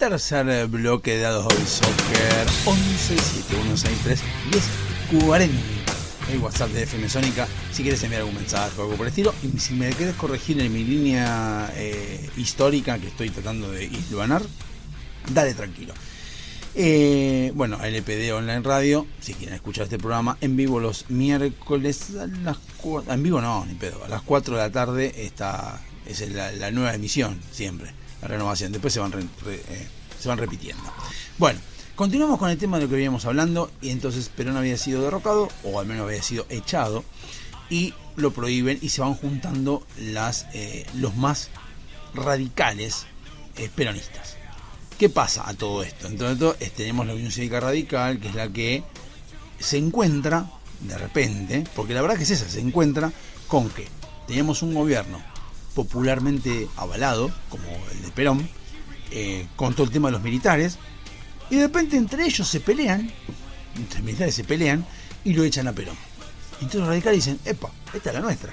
tercer bloque de Dados Hobby Soccer. 1171631040. El WhatsApp de FM Sónica, si quieres enviar algún mensaje o algo por el estilo. Y si me quieres corregir en mi línea histórica que estoy tratando de hilvanar, dale tranquilo. Bueno, LPD Online Radio, si quieren escuchar este programa en vivo los miércoles a las 4, en vivo no, ni pedo, a las 4 de la tarde es la nueva emisión, siempre, la renovación, después se van repitiendo. Bueno, continuamos con el tema de lo que veníamos hablando, y entonces Perón había sido derrocado, o al menos había sido echado, y lo prohíben y se van juntando los más radicales peronistas. ¿Qué pasa a todo esto? Entonces tenemos la Unión Cívica Radical, que es la que se encuentra de repente, porque la verdad que es esa, se encuentra con que teníamos un gobierno popularmente avalado, como el de Perón, con todo el tema de los militares, y de repente entre ellos se pelean, entre militares se pelean, y lo echan a Perón. Entonces los radicales dicen, epa, esta es la nuestra.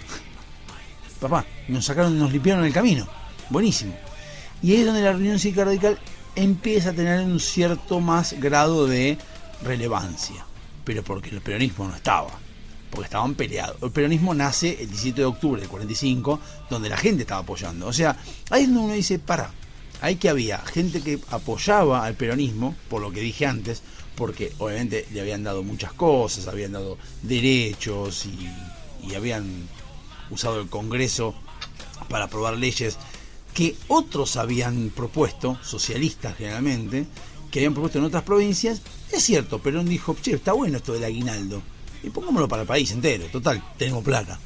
Papá, nos limpiaron el camino. Buenísimo. Y ahí es donde la Unión Cívica Radical empieza a tener un cierto más grado de relevancia, pero porque el peronismo no estaba, porque estaban peleados. El peronismo nace el 17 de octubre del 45, donde la gente estaba apoyando. O sea, ahí es donde uno dice, ahí que había gente que apoyaba al peronismo, por lo que dije antes, porque obviamente le habían dado muchas cosas, habían dado derechos y habían usado el Congreso para aprobar leyes que otros habían propuesto, socialistas generalmente, que habían propuesto en otras provincias. Es cierto, Perón dijo, che, está bueno esto del aguinaldo, y pongámoslo para el país entero, total, tenemos plata.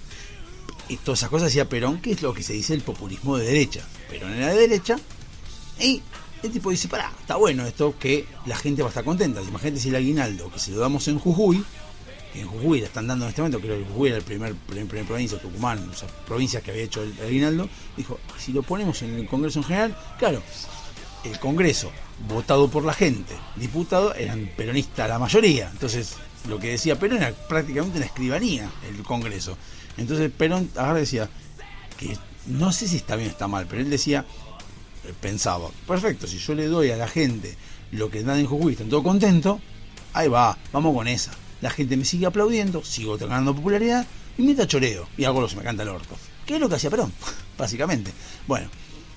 Y todas esas cosas hacía Perón, que es lo que se dice el populismo de derecha. Perón era de derecha, y el tipo dice, está bueno esto, que la gente va a estar contenta. Imagínate si el aguinaldo, que se lo damos en Jujuy, que en Jujuy le están dando en este momento, creo que Jujuy era el primer provincia, Tucumán, o sea, provincias que había hecho el aguinaldo, dijo, si lo ponemos en el Congreso en general, claro, el Congreso, votado por la gente, diputados, eran peronistas la mayoría. Entonces, lo que decía Perón era prácticamente una escribanía, el Congreso. Entonces Perón ahora decía, que no sé si está bien o está mal, pero él decía, pensaba, perfecto, si yo le doy a la gente lo que dan en Jujuy, están todos contentos, ahí va, vamos con esa. La gente me sigue aplaudiendo, sigo ganando popularidad, y mientras choreo, y hago lo que se me canta el orto. ¿Qué es lo que hacía Perón? Básicamente. Bueno,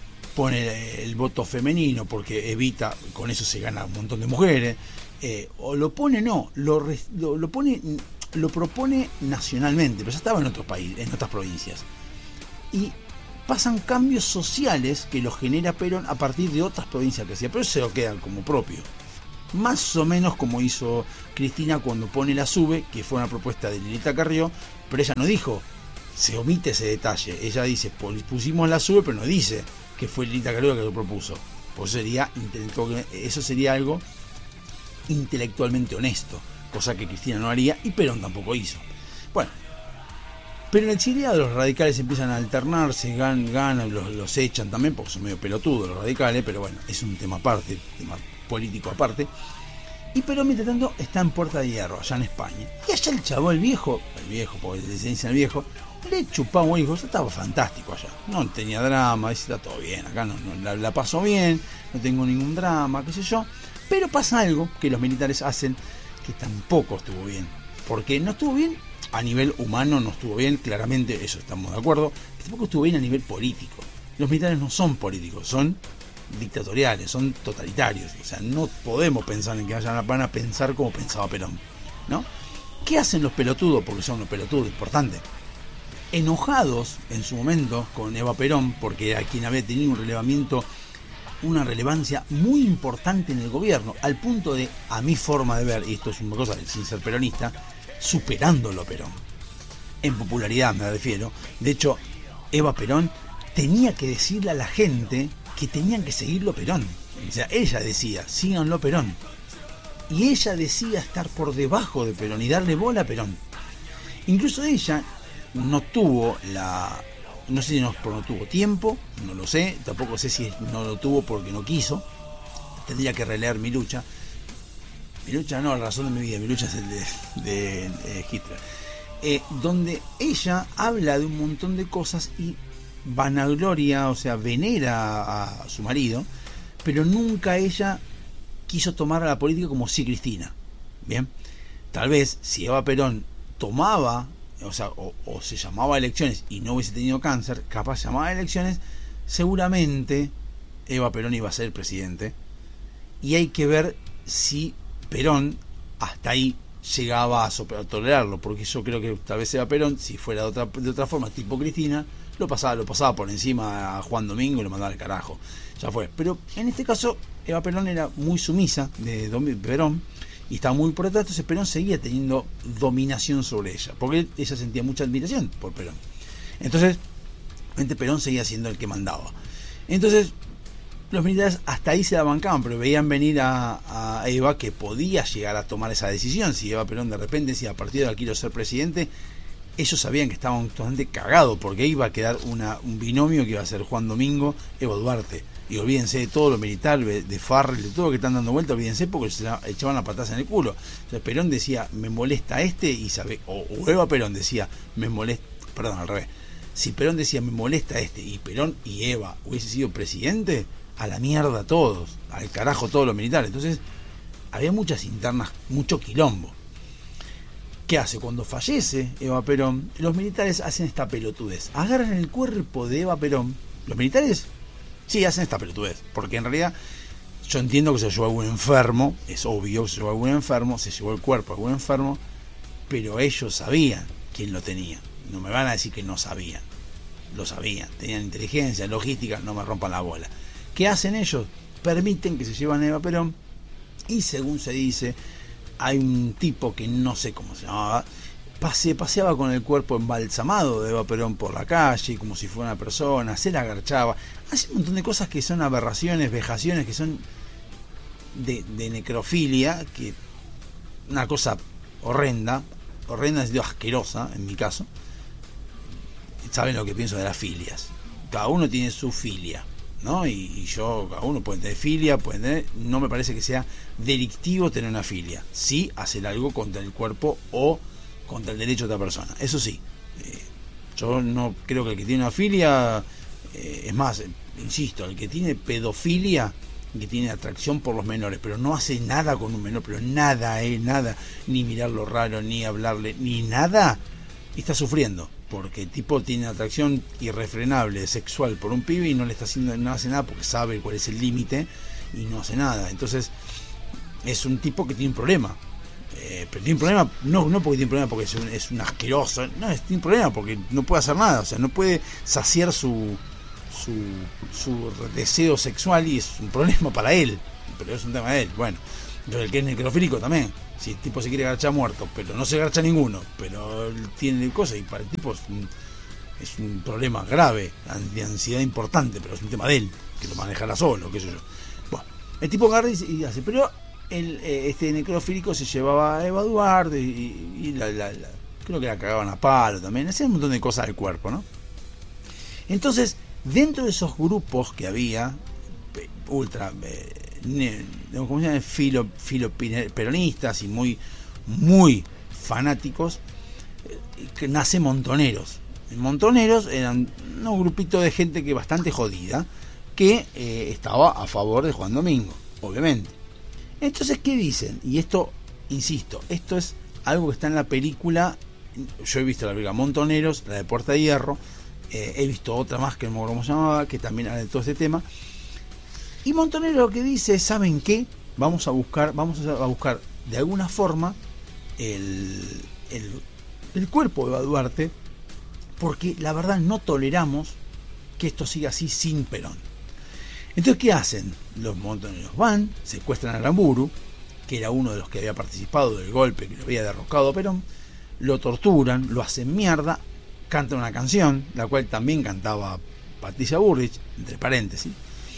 pone el voto femenino porque evita, con eso se gana un montón de mujeres, o lo pone, lo propone nacionalmente, pero ya estaba en otros países, en otras provincias. Y pasan cambios sociales que los genera Perón a partir de otras provincias que hacía, pero se lo quedan como propio. Más o menos como hizo Cristina cuando pone la SUBE, que fue una propuesta de Lilita Carrió, pero ella no dijo, se omite ese detalle. Ella dice, pusimos la SUBE, pero no dice que fue Lilita Carrió que lo propuso. Pues eso sería algo intelectualmente honesto, cosa que Cristina no haría y Perón tampoco hizo. Bueno, pero en el exiliado los radicales empiezan a alternarse, ganan, los echan también, porque son medio pelotudos los radicales, pero bueno, es un tema aparte, tema político aparte. Y Perón, mientras tanto, está en Puerta de Hierro, allá en España. Y allá el chavo, el viejo, porque se dice el viejo, le chupaba un hijo, estaba fantástico allá. No tenía drama, dice, está todo bien, acá no la paso bien, no tengo ningún drama, qué sé yo. Pero pasa algo que los militares hacen que tampoco estuvo bien. Porque no estuvo bien a nivel humano, no estuvo bien, claramente, eso estamos de acuerdo. Tampoco estuvo bien a nivel político. Los militares no son políticos, son dictatoriales, son totalitarios. O sea, no podemos pensar en que van a pensar como pensaba Perón, ¿no? ¿Qué hacen los pelotudos? Porque son los pelotudos, importante. Enojados en su momento con Eva Perón, porque era quien había tenido una relevancia muy importante en el gobierno, al punto de, a mi forma de ver, y esto es una cosa sin ser peronista, superándolo a Perón. En popularidad me refiero. De hecho, Eva Perón tenía que decirle a la gente que tenían que seguirlo Perón. O sea, ella decía, síganlo Perón. Y ella decía estar por debajo de Perón y darle bola a Perón. Incluso ella no tuvo no sé si no tuvo tiempo, no lo sé, tampoco sé si no lo tuvo porque no quiso. Tendría que releer Mi Lucha. Mi Lucha no, La razón de mi vida, Mi Lucha es el de Hitler. Donde ella habla de un montón de cosas y vanagloria, o sea, venera a su marido, pero nunca ella quiso tomar a la política como si Cristina. Bien, tal vez si Eva Perón tomaba, o sea, o se llamaba a elecciones y no hubiese tenido cáncer, capaz llamaba a elecciones, seguramente Eva Perón iba a ser presidente. Y hay que ver si Perón hasta ahí llegaba a tolerarlo, porque yo creo que tal vez Eva Perón, si fuera de otra forma, tipo Cristina, lo pasaba por encima a Juan Domingo y lo mandaba al carajo. Ya fue. Pero en este caso, Eva Perón era muy sumisa de Perón y estaba muy por detrás, entonces Perón seguía teniendo dominación sobre ella, porque ella sentía mucha admiración por Perón. Entonces, Perón seguía siendo el que mandaba. Entonces, los militares hasta ahí se la bancaban, pero veían venir a Eva, que podía llegar a tomar esa decisión. Si Eva Perón de repente decía, a partir de ahora quiero ser presidente, ellos sabían que estaban totalmente cagados, porque iba a quedar un binomio que iba a ser Juan Domingo, Evo Duarte. Y olvídense de todo lo militar, de Farrell, de todo lo que están dando vuelta, olvídense, porque se echaban las patas en el culo. Entonces Perón decía, me molesta y o Eva Perón decía, me molesta, perdón, al revés. Si Perón decía, me molesta y Perón y Eva hubiese sido presidente, a la mierda todos, al carajo todos los militares. Entonces había muchas internas, mucho quilombo. ¿Qué hace? Cuando fallece Eva Perón, los militares hacen esta pelotudez, agarran el cuerpo de Eva Perón. Los militares sí hacen esta pelotudez, porque en realidad yo entiendo que se llevó a algún enfermo, es obvio que se llevó a algún enfermo, se llevó el cuerpo a algún enfermo, pero ellos sabían quién lo tenía. No me van a decir que no sabían, lo sabían, tenían inteligencia, logística, no me rompan la bola. ¿Qué hacen ellos? Permiten que se llevan a Eva Perón, y según se dice, hay un tipo que no sé cómo se llamaba, paseaba con el cuerpo embalsamado de Eva Perón por la calle, como si fuera una persona, se la agarchaba, hace un montón de cosas que son aberraciones, vejaciones, que son de necrofilia, que una cosa horrenda, es decir, asquerosa en mi caso. Saben lo que pienso de las filias, cada uno tiene su filia, ¿no? Y yo, cada uno puede tener filia, no me parece que sea delictivo tener una filia, sí hacer algo contra el cuerpo o contra el derecho de otra persona, eso sí. Yo no creo que el que tiene una filia, es más, insisto, el que tiene pedofilia, que tiene atracción por los menores, pero no hace nada con un menor, pero nada, nada, ni mirarlo raro, ni hablarle, ni nada, está sufriendo, porque el tipo tiene atracción irrefrenable sexual por un pibe y no le está haciendo, no hace nada porque sabe cuál es el límite y no hace nada. Entonces es un tipo que tiene un problema, pero tiene un problema no porque tiene un problema porque es un asqueroso, no, tiene un problema porque no puede hacer nada, o sea, no puede saciar su deseo sexual, y es un problema para él, pero es un tema de él. Bueno, el que es necrofílico también, si el tipo se quiere garchar muerto, pero no se garcha ninguno, pero él tiene cosas, y para el tipo es un problema grave, de ansiedad importante, pero es un tema de él, que lo manejará solo, qué sé yo. Bueno, el tipo agarra y hace, pero este necrofílico se llevaba a Eva Duarte y creo que la cagaban a palo también, hacían un montón de cosas del cuerpo, ¿no? Entonces, dentro de esos grupos que había, ultra, ¿cómo se llama? Filoperonistas y muy, muy fanáticos, que nace Montoneros. Montoneros eran un grupito de gente que bastante jodida, que estaba a favor de Juan Domingo, obviamente. Entonces, ¿qué dicen? Y esto, insisto, esto es algo que está en la película. Yo he visto la película Montoneros, la de Puerta de Hierro, he visto otra más que no me acuerdo cómo se llamaba, que también habla de todo este tema. Y Montonero lo que dice, ¿saben qué? Vamos a buscar de alguna forma el cuerpo de Eva Duarte, porque la verdad no toleramos que esto siga así sin Perón. Entonces, ¿qué hacen? Los montoneros van, secuestran a Aramburu, que era uno de los que había participado del golpe que lo había derrocado a Perón, lo torturan, lo hacen mierda, cantan una canción, la cual también cantaba Patricia Bullrich, entre paréntesis,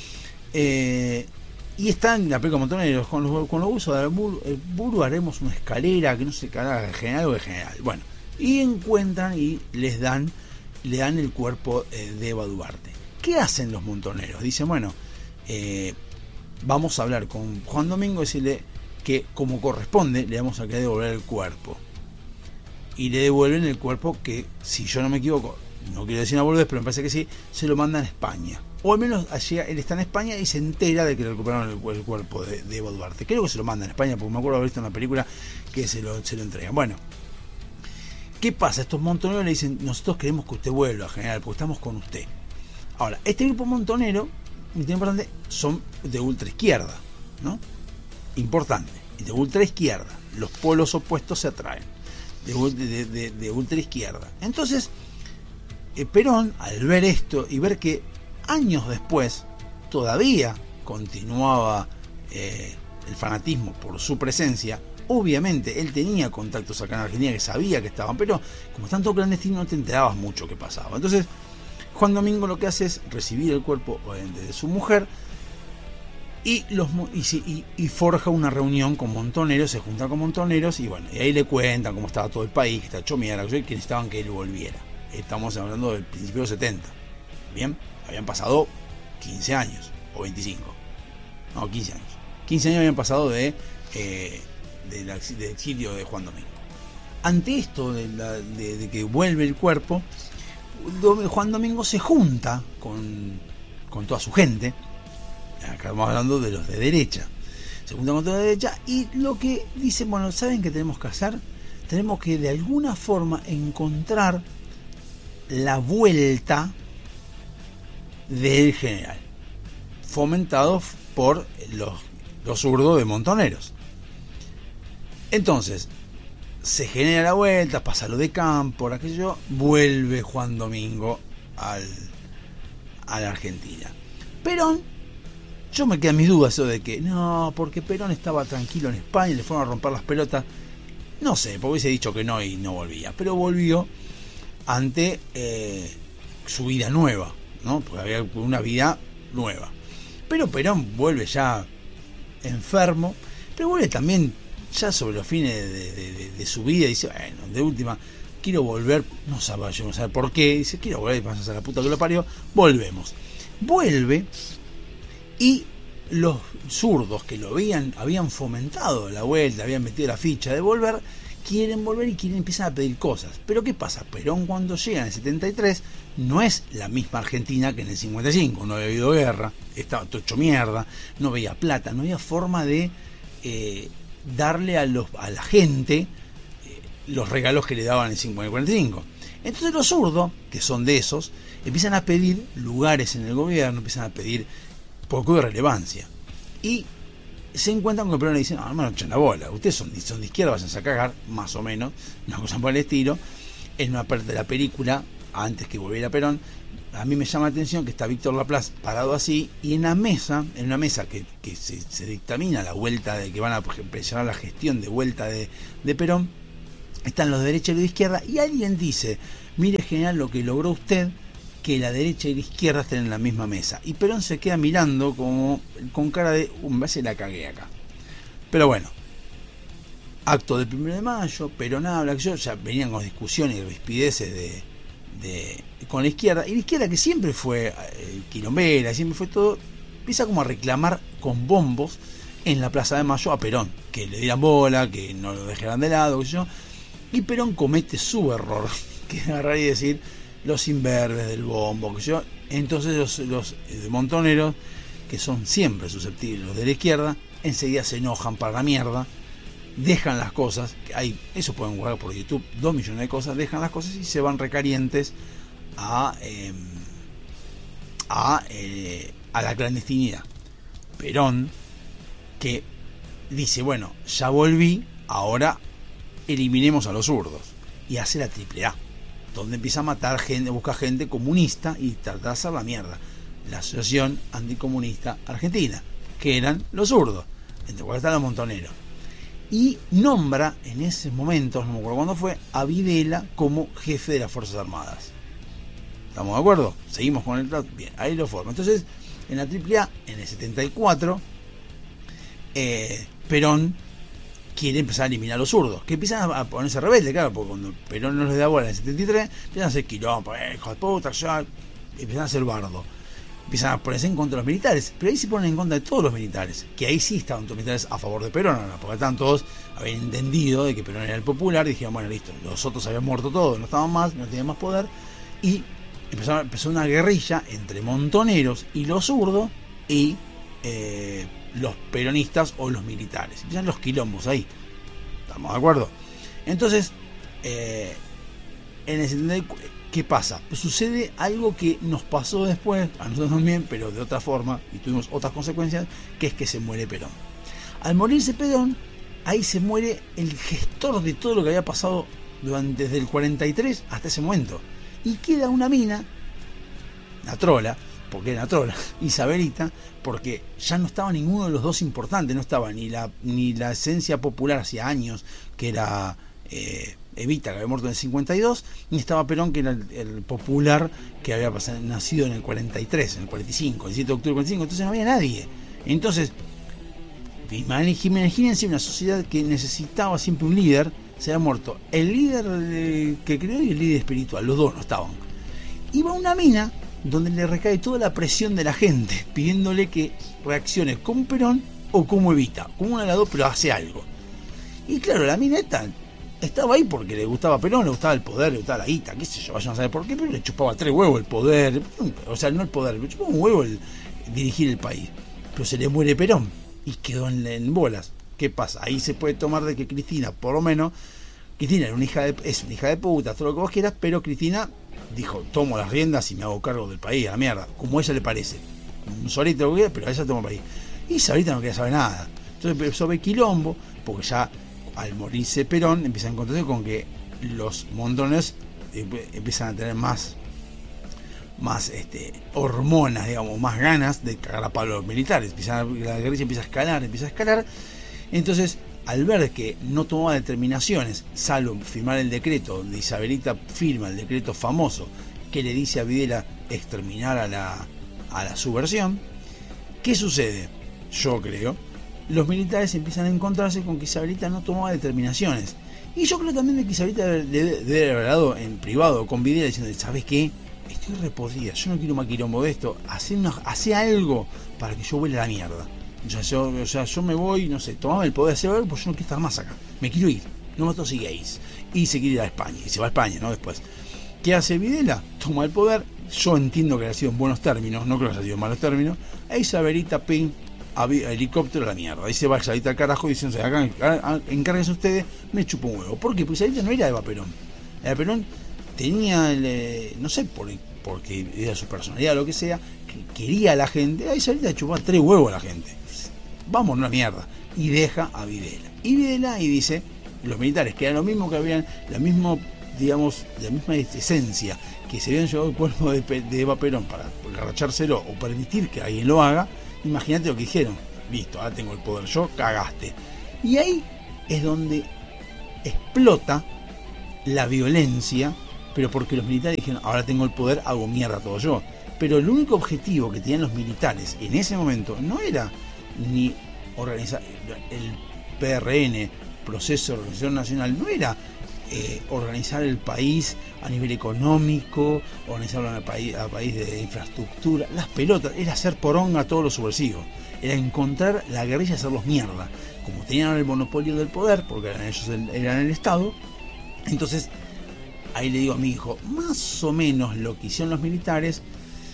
y están en la película Montoneros, con los usos de Aramburu haremos una escalera, que no sé, de general o de general, bueno, y encuentran y le dan el cuerpo de Eva Duarte. ¿Qué hacen los montoneros? Dicen, bueno, vamos a hablar con Juan Domingo y decirle que como corresponde le vamos a querer devolver el cuerpo. Y le devuelven el cuerpo que, si yo no me equivoco, no quiero decir una boludez, pero me parece que sí, se lo mandan a España. o al menos allí él está en España y se entera de que le recuperaron el cuerpo de Evo Duarte. Creo que se lo mandan a España, porque me acuerdo haber visto una película que se lo entregan. Bueno, ¿qué pasa? Estos montoneros le dicen, nosotros queremos que usted vuelva, general, porque estamos con usted. Ahora, este grupo montonero, muy importante, son de ultra izquierda, ¿no? Importante, de ultra izquierda. Los polos opuestos se atraen, de ultra izquierda. Entonces, Perón, al ver esto y ver que años después todavía continuaba el fanatismo por su presencia, obviamente él tenía contactos acá en Argentina que sabía que estaban, pero como tanto clandestino no te enterabas mucho qué pasaba. Entonces Juan Domingo lo que hace es recibir el cuerpo de su mujer y forja una reunión con montoneros, se junta con montoneros y bueno, y ahí le cuentan cómo estaba todo el país, que está hecho mierda, que necesitaban que él volviera. Estamos hablando del principio de los 70. Bien, habían pasado 15 años o 25. No, 15 años. 15 años habían pasado del exilio de Juan Domingo. Ante esto de que vuelve el cuerpo, Juan Domingo se junta con toda su gente. Acá estamos hablando de los de derecha. Se junta con toda la derecha y lo que dicen, bueno, ¿saben qué tenemos que hacer? Tenemos que de alguna forma encontrar la vuelta del general, fomentado por los zurdos de montoneros. Entonces se genera la vuelta, pasa lo de Campo, aquello, vuelve Juan Domingo a la Argentina. Perón, yo me quedan mis dudas eso de que no, porque Perón estaba tranquilo en España y le fueron a romper las pelotas. No sé, porque hubiese dicho que no y no volvía, pero volvió ante su vida nueva, ¿no? Porque había una vida nueva. Pero Perón vuelve ya enfermo, pero vuelve también ya sobre los fines de su vida y dice, bueno, de última, quiero volver, no sabe por qué, dice, quiero volver, pasas a la puta que lo parió, volvemos. Vuelve y los zurdos que lo habían fomentado la vuelta, habían metido la ficha de volver, quieren volver y empiezan a pedir cosas. Pero ¿qué pasa? Perón cuando llega en el 73 no es la misma Argentina que en el 55, no había habido guerra, estaba todo hecho mierda, no veía plata, no había forma de darle a la gente los regalos que le daban en el 45. Entonces los zurdos, que son de esos, empiezan a pedir lugares en el gobierno, empiezan a pedir poco de relevancia. Y se encuentran con Perón y dicen, no, no echen la bola, ustedes son de izquierda, vayan a cagar, más o menos, una cosa por el estilo. En una parte de la película, antes que volviera Perón, a mí me llama la atención que está Víctor Laplace parado así, y en una mesa que se dictamina la vuelta, de que van a presionar la gestión de vuelta de Perón, están los de derecha y los de izquierda, y alguien dice, mire general lo que logró usted, que la derecha y la izquierda estén en la misma mesa. Y Perón se queda mirando como con cara de, me hace la cagué acá. Pero bueno, acto del 1 de mayo, Perón habla, que ya venían con discusiones y rispideces con la izquierda, y la izquierda que siempre fue quilombera, siempre fue todo, empieza como a reclamar con bombos en la Plaza de Mayo a Perón, que le dieran bola, que no lo dejaran de lado, qué sé yo. Y Perón comete su error, que es agarrar y decir, los imberbes del bombo, que yo. Entonces los montoneros, que son siempre susceptibles, los de la izquierda, enseguida se enojan para la mierda, dejan las cosas, eso pueden guardar por YouTube, 2 millones de cosas, dejan las cosas y se van recalientes a la clandestinidad. Perón, que dice, bueno, ya volví, ahora eliminemos a los zurdos, y hace la AAA, donde empieza a matar gente, busca gente comunista y trata de hacer la mierda. La Asociación Anticomunista Argentina, que eran los zurdos, entre cuales están los montoneros. Y nombra en ese momento, no me acuerdo cuándo fue, a Videla como jefe de las Fuerzas Armadas. ¿Estamos de acuerdo? Seguimos con el trato. Bien, ahí lo forma. Entonces, en la AAA, en el 74, Perón quiere empezar a eliminar a los zurdos, que empiezan a ponerse rebeldes, claro, porque cuando Perón no les da bola en el 73, empiezan a hacer quilombo, hijo de puta, ya, empiezan a hacer bardo, empiezan a ponerse en contra de los militares, pero ahí se ponen en contra de todos los militares, que ahí sí estaban todos los militares a favor de Perón, porque estaban todos, habían entendido de que Perón era el popular, y dijeron, bueno, listo, los otros habían muerto todos, no estaban más, no tenían más poder, y empezó una guerrilla entre montoneros y los zurdos y los peronistas o los militares. Empiezan los quilombos ahí. ¿Estamos de acuerdo? Entonces, en el 74, ¿qué pasa? Pues sucede algo que nos pasó después, a nosotros también, pero de otra forma, y tuvimos otras consecuencias, que es que se muere Perón. Al morirse Perón, ahí se muere el gestor de todo lo que había pasado desde el 43 hasta ese momento. Y queda una mina, la trola, porque era trola, Isabelita, porque ya no estaba ninguno de los dos importantes, no estaba ni la esencia popular hacía años, que era Evita, que había muerto en el 52, ni estaba Perón, que era el popular, que había nacido en el 43, en el 45, el 7 de octubre del 45, entonces no había nadie. Entonces, imagínense una sociedad que necesitaba siempre un líder, se había muerto el líder que creó y el líder espiritual, los dos no estaban. Iba a una mina donde le recae toda la presión de la gente, pidiéndole que reaccione como Perón o como Evita, como una de las dos, pero hace algo. Y claro, la mina estaba ahí porque le gustaba Perón, le gustaba el poder, le gustaba la guita, qué sé yo, vayan a saber por qué, pero le chupaba 3 huevos el poder, o sea, no el poder, le chupaba un huevo el dirigir el país. Pero se le muere Perón y quedó en bolas. ¿Qué pasa? Ahí se puede tomar de que Cristina, por lo menos, Cristina es una hija de puta, todo lo que vos quieras, pero Cristina dijo, tomo las riendas y me hago cargo del país, a la mierda, como a ella le parece. Un solito, pero a ella toma el país. Y Sabrita no quería saber nada. Entonces empezó a ver quilombo, porque ya al morirse Perón empiezan a encontrarse con que los montones empiezan a tener más hormonas, digamos, más ganas de cagar a palo a los militares. La guerrilla empieza a escalar. Entonces, al ver que no tomaba determinaciones, salvo firmar el decreto, donde Isabelita firma el decreto famoso que le dice a Videla exterminar a la subversión, ¿qué sucede? Yo creo, los militares empiezan a encontrarse con que Isabelita no tomaba determinaciones. Y yo creo también de que Isabelita debe haber hablado en privado con Videla diciendo, ¿sabes qué? Estoy repodrida, yo no quiero más quilombo de esto, hace algo para que yo vuele a la mierda. Yo me voy, no sé, tomaba el poder de hacer algo, pues yo no quiero estar más acá, me quiero ir, no me gays. Y se quiere ir a España, y se va a España, ¿no? Después, ¿qué hace Videla? Toma el poder, yo entiendo que haya sido en buenos términos, no creo que haya sido en malos términos, e Isabelita, ping, helicóptero a la mierda, ahí se va Isabelita al carajo diciendo, acá encárguense ustedes, me chupo un huevo. ¿Por qué? Porque Isabelita no era Eva Perón. Eva Perón tenía, no sé, porque era su personalidad o lo que sea, que quería a la gente, ahí Isabelita le chupaba 3 huevos a la gente. Vamos, una mierda. Y deja a Videla. Y Videla y dice, los militares, que era lo mismo que habían, la misma esencia, que se habían llevado el cuerpo de Eva Perón para agarrachárselo o permitir que alguien lo haga. Imagínate lo que dijeron. Listo, ahora tengo el poder yo, cagaste. Y ahí es donde explota la violencia, pero porque los militares dijeron, ahora tengo el poder, hago mierda todo yo. Pero el único objetivo que tenían los militares en ese momento no era ni organizar el PRN, Proceso de Organización Nacional, no era organizar el país a nivel económico, organizarlo al país de infraestructura, las pelotas, era hacer poronga a todos los subversivos, era encontrar la guerrilla y hacerlos mierda. Como tenían el monopolio del poder, porque ellos eran el Estado, entonces ahí le digo a mi hijo, más o menos lo que hicieron los militares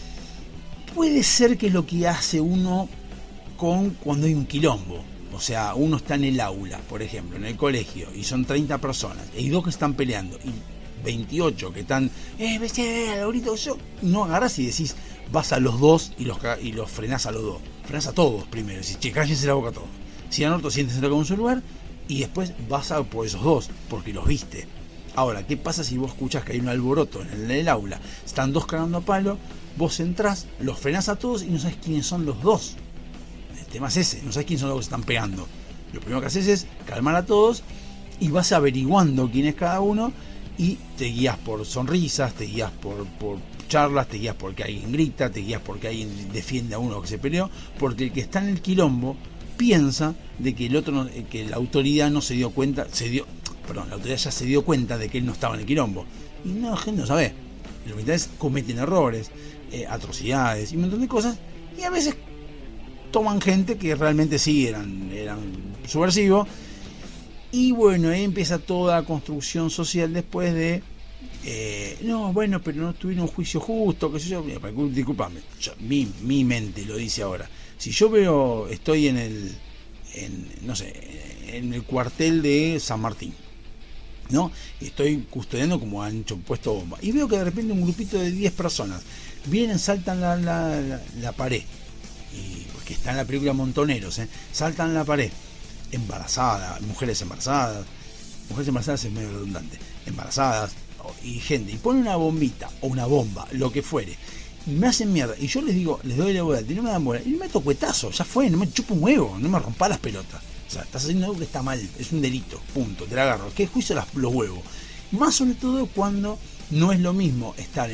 puede ser que es lo que hace uno cuando hay un quilombo. O sea, uno está en el aula, por ejemplo, en el colegio, y son 30 personas, y hay 2 que están peleando, y 28 que están, Laurito, yo no agarras y decís, vas a los 2 y los frenás a los 2. Frenás a todos primero, decís, che, cállense la boca todos. Si han orto, siéntense en su lugar, y después vas a por esos 2, porque los viste. Ahora, ¿qué pasa si vos escuchás que hay un alboroto en el aula? Están 2 cagando a palo, vos entrás, los frenás a todos y no sabes quiénes son los 2. El tema es ese, no sabes quiénes son los que se están pegando. Lo primero que haces es calmar a todos y vas averiguando quién es cada uno y te guías por sonrisas, te guías por charlas, te guías porque alguien grita, te guías porque alguien defiende a uno que se peleó, porque el que está en el quilombo piensa de que el otro que la autoridad no se dio cuenta, la autoridad ya se dio cuenta de que él no estaba en el quilombo. Y no, la gente no sabe. Los militares cometen errores, atrocidades y un montón de cosas, y a veces toman gente que realmente sí eran subversivos. Y bueno, ahí empieza toda la construcción social después de No, bueno, pero no tuvieron un juicio justo, qué sé yo. Mira, discúlpame, mi mente lo dice ahora. Si yo veo, estoy no sé, en el cuartel de San Martín, ¿no? Estoy custodiando como han puesto bomba. Y veo que de repente un grupito de 10 personas vienen, saltan la pared. Y porque está en la película Montoneros, saltan la pared. Embarazadas, mujeres embarazadas es medio redundante. Embarazadas y gente. Y ponen una bombita o una bomba, lo que fuere. Y me hacen mierda. Y yo les digo, les doy la bola, y no me dan bola. Y me meto cuetazo, ya fue, no me chupo un huevo, no me rompa las pelotas. O sea, estás haciendo algo que está mal, es un delito, punto, te la agarro. ¿Qué juicio los huevos? Más sobre todo cuando no es lo mismo estar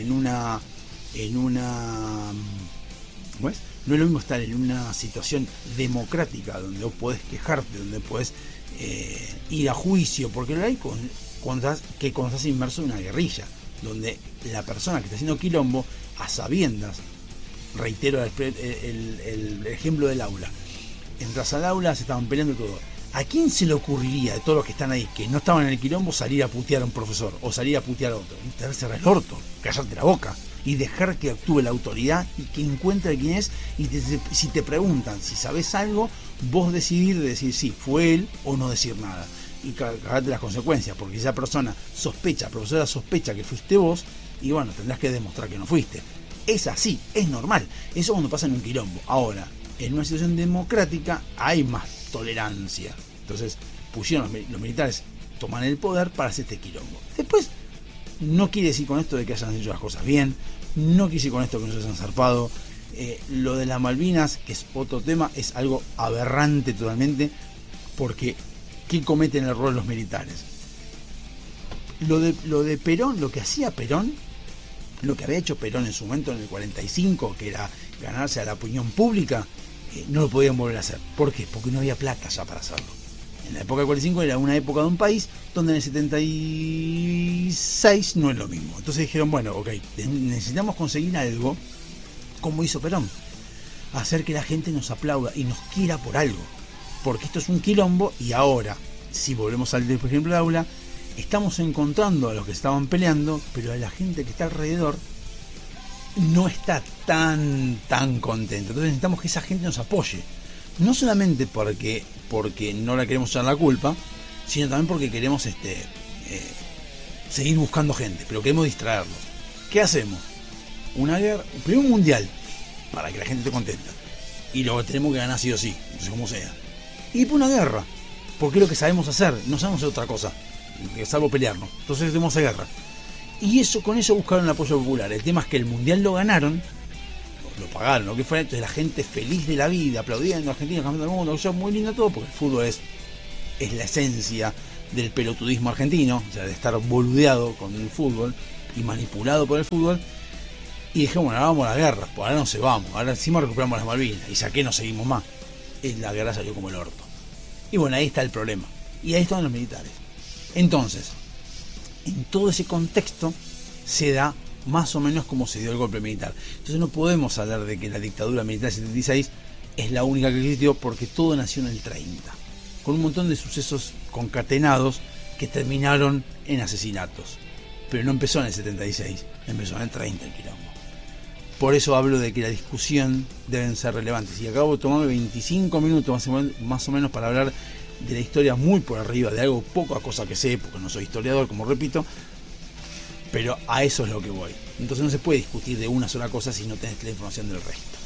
¿cómo es? No es lo mismo estar en una situación democrática donde vos podés quejarte, donde podés ir a juicio, porque lo hay cuando estás inmerso en una guerrilla, donde la persona que está haciendo quilombo, a sabiendas, reitero el ejemplo del aula, entras al aula, se estaban peleando todo. ¿A quién se le ocurriría, de todos los que están ahí, que no estaban en el quilombo, salir a putear a un profesor o salir a putear a otro? Te vas a cerrar el orto, callarte la boca y dejar que actúe la autoridad y que encuentre quién es. Y si te preguntan si sabes algo, vos decidir de decir sí, fue él, o no decir nada y cagarte las consecuencias, porque si esa persona sospecha, profesora sospecha que fuiste vos, y bueno, tendrás que demostrar que no fuiste. Es así, es normal. Eso cuando pasa en un quilombo. Ahora, en una situación democrática hay más tolerancia. Entonces pusieron los militares, toman el poder para hacer este quilombo. Después, no quiere decir con esto de que hayan hecho las cosas bien, no quiere decir con esto que no se hayan zarpado. Lo de las Malvinas, que es otro tema, es algo aberrante totalmente, porque ¿quién comete el error los militares? Lo de Perón, lo que hacía Perón, lo que había hecho Perón en su momento en el 45, que era ganarse a la opinión pública, no lo podían volver a hacer. ¿Por qué? Porque no había plata ya para hacerlo. En la época del 45 era una época de un país donde en el 76 no es lo mismo. Entonces dijeron, bueno, ok, necesitamos conseguir algo como hizo Perón, hacer que la gente nos aplauda y nos quiera por algo, porque esto es un quilombo. Y ahora, si volvemos al ejemplo de aula, estamos encontrando a los que estaban peleando, pero a la gente que está alrededor no está tan contenta. Entonces necesitamos que esa gente nos apoye, no solamente porque no le queremos echar la culpa, sino también porque queremos seguir buscando gente, pero queremos distraerlos. ¿Qué hacemos? Una guerra, primero un mundial, para que la gente esté contenta, y luego tenemos que ganar sí o sí, no sé cómo sea, y después una guerra, porque es lo que sabemos hacer, no sabemos hacer otra cosa, salvo pelearnos. Entonces tenemos guerra, y con eso buscaron el apoyo popular. El tema es que el mundial lo ganaron, lo pagaron, lo que fuera, entonces la gente feliz de la vida, aplaudiendo a Argentina, campeón del mundo, eso es muy lindo todo, porque el fútbol es la esencia del pelotudismo argentino, o sea, de estar boludeado con el fútbol y manipulado por el fútbol. Y dije, bueno, ahora vamos a la guerra, pues ahora no se vamos, ahora encima recuperamos las Malvinas, y saqué, no seguimos más. La guerra salió como el orto. Y bueno, ahí está el problema. Y ahí están los militares. Entonces, en todo ese contexto se da más o menos como se dio el golpe militar. Entonces no podemos hablar de que la dictadura militar del 76 es la única que existió, porque todo nació en el 30, con un montón de sucesos concatenados que terminaron en asesinatos. Pero no empezó en el 76, empezó en el 30 el quilombo. Por eso hablo de que la discusión deben ser relevantes. Y acabo de tomarme 25 minutos más o menos para hablar de la historia muy por arriba, de algo poca cosa que sé, porque no soy historiador, como repito, pero a eso es lo que voy. Entonces no se puede discutir de una sola cosa si no tenés la información del resto.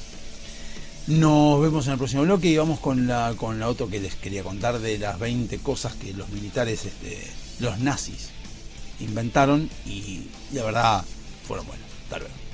Nos vemos en el próximo bloque y vamos con la otra que les quería contar, de las 20 cosas que los militares, los nazis, inventaron y la verdad fueron buenos. Hasta luego.